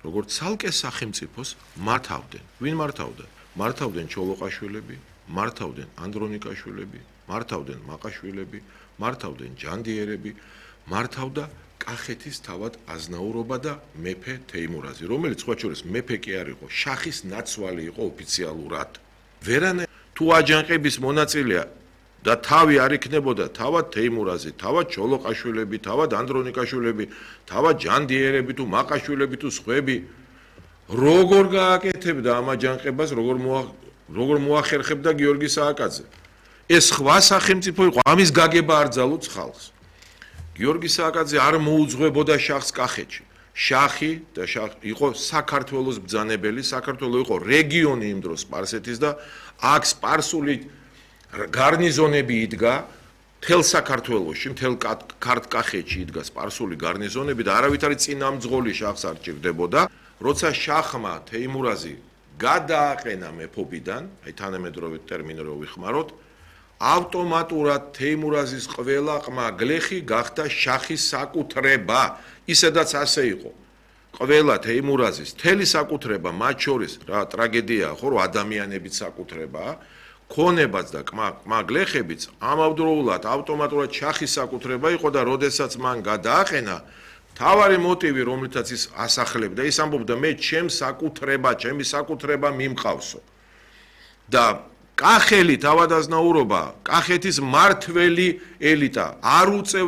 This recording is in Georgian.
როგორც ცალკე სახელმწიფოს მართავდნენ. ვინ მართავდა? მართავდნენ ჩოლოყაშვილები, მართავდნენ ანდრონიკაშვილები, მართავდნენ მაყაშვილები, მართავდნენ ჯანდიერები, მართავდა კახეთის თავად აზნაურობა და მეფე თეიმურაზი, რომელიც სხვა შორის მეფე კი არ იყო, შახის ნაცვალი იყო ოფიციალურად. ვერანაირ თუ აჯანყების მონაწილეა და თავი არ იქნებოდა თავად თეიმურაზი, თავად ჩოლოყაშვილები, თავად ანდრონიკაშვილები, თავად ჯანდიერები თუ მაყაშვილები თუ სხვები, როგორ გააკეთებდა ამ აჯანყებას, როგორ მოახერხებდა გიორგი სააკაძე. ეს სხვა სახელმწიფო იყო, ამის გაგება არ ძალუց ხალხს. გიორგი სააკაძე არ მოუძღვებოდა შახს კახეთში. შახი და იყო საქართველოს ბრძანებელი, საქართველო იყო რეგიონი იმ დროს სპარსეთის და აქ სპარსული გარნიზონები იდგა, მთელ საქართველოში, მთელ კახეთში იდგა სპარსული გარნიზონები და არავითარი წინამძღოლი შახს არ ჭირდებოდა. როცა შახმა თეიმურაზი გადააყენა მეფობიდან, აი თანამედროვე ტერმინი რო ვიხმაროთ, ავტომატურად თეიმურაზის ყველა ყმა გლეხი გახდა შახის საკუთრება. ისედაც ასე იყო. ყველა თეიმურაზის მთელი საკუთრება, მათ შორის რა ტრაგედიაა, ხო, რომ ადამიანების საკუთრებაა, ქონებაც და ყმა გლეხებიც ამავდროულად ავტომატურად შახის საკუთრება იყო და როდესაც მან გადააყენა, თავარი მოტივი, რომლითაც ის ასახლებდა, ის ამბობდა, მე ჩემი საკუთრება მიმყავსო. და კახელი თავადაზნაურობა, კახეთის მართველი ელიტა არ უწევდა